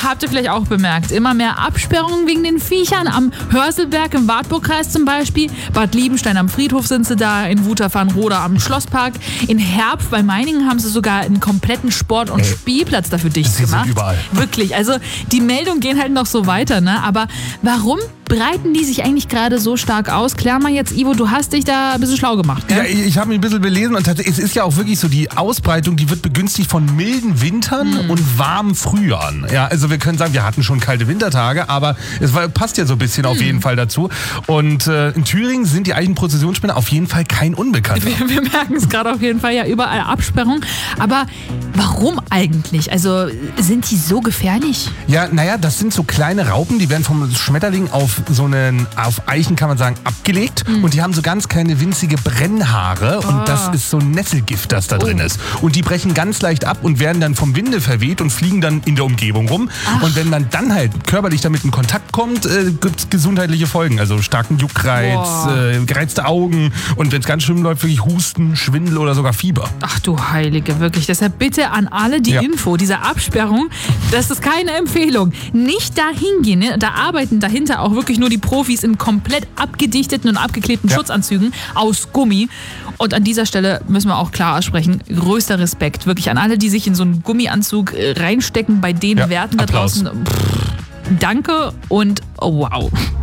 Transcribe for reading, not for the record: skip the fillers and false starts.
Habt ihr vielleicht auch bemerkt, immer mehr Absperrungen wegen den Viechern. Am Hörselberg im Wartburgkreis zum Beispiel. Bad Liebenstein am Friedhof sind sie da. In Wutach-Farnroda am Schlosspark. In Herbst bei Meiningen haben sie sogar einen kompletten Sport- und Spielplatz dafür dicht gemacht. Sind überall. Wirklich, also die Meldungen gehen halt noch so weiter, ne? Aber warum breiten die sich eigentlich gerade so stark aus? Klär mal jetzt, Ivo, du hast dich da ein bisschen schlau gemacht, gell? Ja, ich habe mich ein bisschen belesen und es ist ja auch wirklich so, die Ausbreitung, die wird begünstigt von milden Wintern und warmen Frühjahren. Ja, also wir können sagen, wir hatten schon kalte Wintertage, aber passt ja so ein bisschen auf jeden Fall dazu. Und in Thüringen sind die Eichenprozessionsspinne auf jeden Fall kein Unbekannter. Wir merken es gerade auf jeden Fall, ja, überall Absperrung. Aber warum eigentlich? Also sind die so gefährlich? Ja, naja, das sind so kleine Raupen, die werden vom Schmetterling auf Eichen, kann man sagen, abgelegt. Und die haben so ganz kleine winzige Brennhaare. Und das ist so ein Nesselgift, das da drin ist. Und die brechen ganz leicht ab und werden dann vom Winde verweht und fliegen dann in der Umgebung rum. Ach. Und wenn man dann halt körperlich damit in Kontakt kommt, gibt es gesundheitliche Folgen. Also starken Juckreiz, gereizte Augen und wenn es ganz schlimm läuft, wirklich Husten, Schwindel oder sogar Fieber. Ach du Heilige, wirklich. Deshalb bitte an alle die Info, diese Absperrung, das ist keine Empfehlung. Nicht dahin gehen, ne? Da arbeiten dahinter auch wirklich nur die Profis in komplett abgedichteten und abgeklebten Schutzanzügen aus Gummi. Und an dieser Stelle müssen wir auch klar aussprechen, größter Respekt wirklich an alle, die sich in so einen Gummianzug reinstecken, bei den Werten da draußen. Danke und wow.